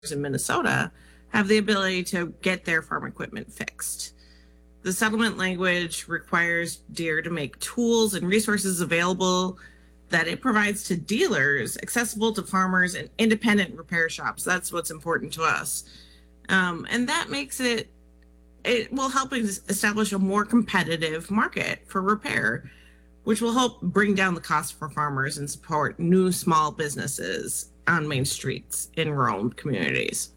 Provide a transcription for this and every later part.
in Minnesota have the ability to get their farm equipment fixed. The settlement language requires Deere to make tools and resources available that it provides to dealers, accessible to farmers and independent repair shops. That's what's important to us. And that makes it will help establish a more competitive market for repair, which will help bring down the cost for farmers and support new small businesses on main streets in rural communities.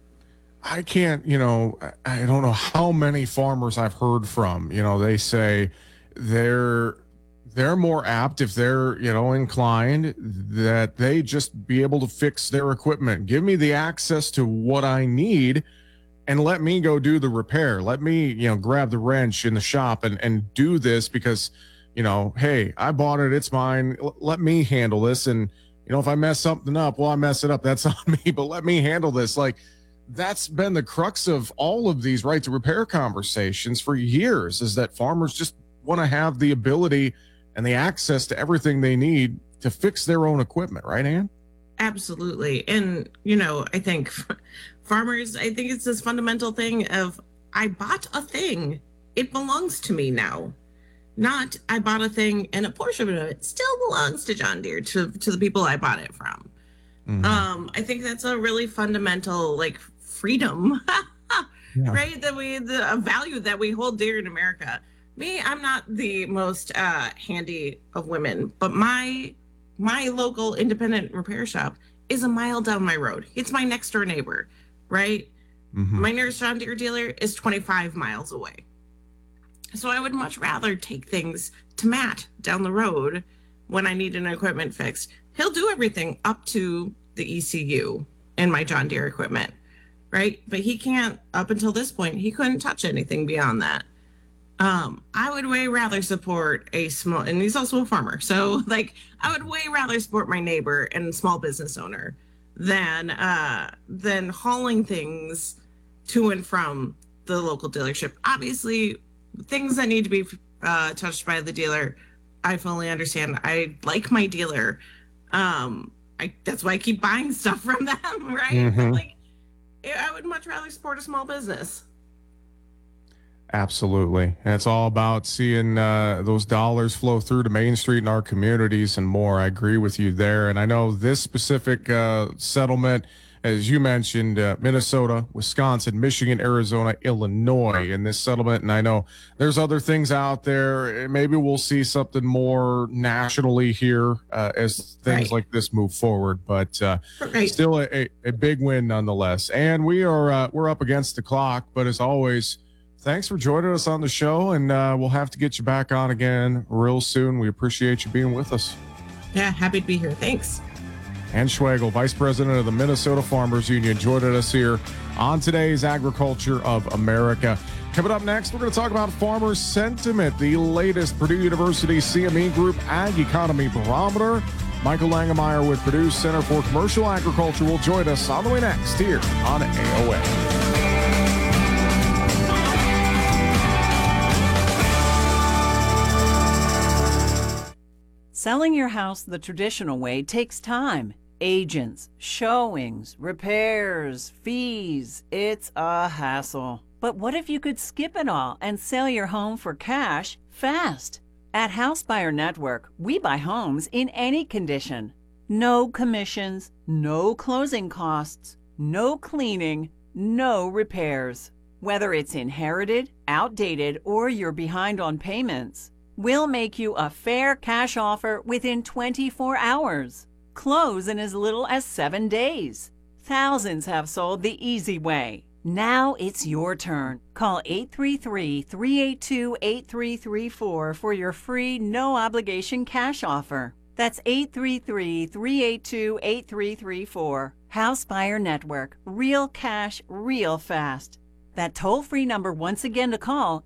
I can't, I don't know how many farmers I've heard from, they say they're more apt if they're, inclined that they just be able to fix their equipment. Give me the access to what I need and let me go do the repair. Let me, grab the wrench in the shop and do this because, hey, I bought it. It's mine. Let me handle this. And, if I mess something up, well, I mess it up. That's on me, but let me handle this. Like, that's been the crux of all of these right to repair conversations for years, is that farmers just want to have the ability and the access to everything they need to fix their own equipment. Right, Ann? Absolutely. And, I think farmers, I think it's this fundamental thing of I bought a thing. It belongs to me now. Not I bought a thing and a portion of it still belongs to John Deere, to the people I bought it from. Mm-hmm. I think that's a really fundamental, freedom, right? A value that we hold dear in America. Me, I'm not the most handy of women, but my local independent repair shop is a mile down my road. It's my next door neighbor, right? Mm-hmm. My nearest John Deere dealer is 25 miles away. So I would much rather take things to Matt down the road when I need an equipment fixed. He'll do everything up to the ECU and my John Deere equipment, right? But he can't, up until this point, he couldn't touch anything beyond that. I would way rather support a small, and he's also a farmer. So I would way rather support my neighbor and small business owner than hauling things to and from the local dealership. Obviously, things that need to be touched by the dealer, I fully understand. I like my dealer. That's why I keep buying stuff from them, right? Mm-hmm. But I would much rather support a small business. Absolutely. And it's all about seeing those dollars flow through to Main Street in our communities and more. I agree with you there. And I know this specific settlement, as you mentioned, Minnesota, Wisconsin, Michigan, Arizona, Illinois in this settlement. And I know there's other things out there. Maybe we'll see something more nationally here as things like this move forward. But still a big win nonetheless. And we're up against the clock. But as always, thanks for joining us on the show. And we'll have to get you back on again real soon. We appreciate you being with us. Yeah, happy to be here. Thanks. Ann Schwagel, Vice President of the Minnesota Farmers Union, joined us here on today's Agriculture of America. Coming up next, we're going to talk about farmer sentiment, the latest Purdue University CME Group Ag Economy Barometer. Michael Langemeyer with Purdue Center for Commercial Agriculture will join us on the way next here on AOA. Selling your house the traditional way takes time. Agents, showings, repairs, fees. It's a hassle. But what if you could skip it all and sell your home for cash fast? At House Buyer Network, we buy homes in any condition. No commissions, no closing costs, no cleaning, no repairs. Whether it's inherited, outdated, or you're behind on payments, we'll make you a fair cash offer within 24 hours. Close in as little as 7 days. Thousands have sold the easy way. Now it's your turn. Call 833-382-8334 for your free, no-obligation cash offer. That's 833-382-8334. House Buyer Network. Real cash, real fast. That toll-free number once again to call,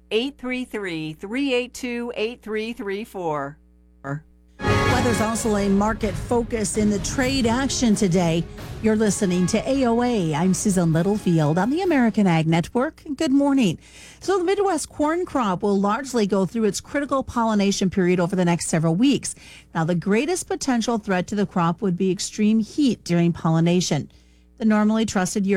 833-382-8334. Weather's also a market focus in the trade action today. You're listening to AOA. I'm Susan Littlefield on the American Ag Network. Good morning. So the Midwest corn crop will largely go through its critical pollination period over the next several weeks. Now, the greatest potential threat to the crop would be extreme heat during pollination. the normally trusted